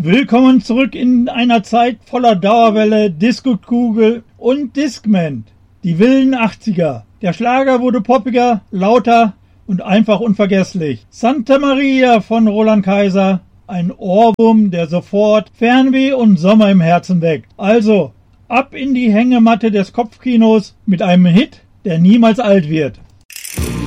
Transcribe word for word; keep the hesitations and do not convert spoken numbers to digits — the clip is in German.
Willkommen zurück in einer Zeit voller Dauerwelle, Disco-Kugel und Discman. Die wilden achtziger. Der Schlager wurde poppiger, lauter und einfach unvergesslich. Santa Maria von Roland Kaiser. Ein Ohrwurm, der sofort Fernweh und Sommer im Herzen weckt. Also, ab in die Hängematte des Kopfkinos mit einem Hit, der niemals alt wird.